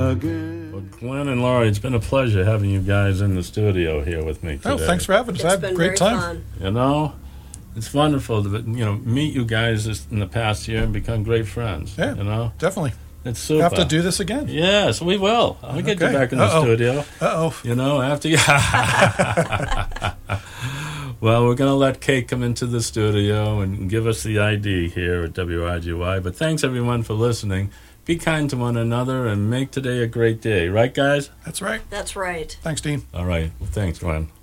again. Well, Glenn and Laurie, it's been a pleasure having you guys in the studio here with me today. Oh, thanks for having us. I It's had been a great very time. fun. You know, it's wonderful to meet you guys in the past year and become great friends. Yeah. You know, Definitely. it's super. Have to do this again. Yes, we will. I'll get you Okay. back in the studio. Uh-oh. You know, after you. Well, we're going to let Kate come into the studio and give us the ID here at WRGY. But thanks, everyone, for listening. Be kind to one another and make today a great day. Right, guys? That's right. That's right. Thanks, Dean. All right. Well, thanks, Glenn.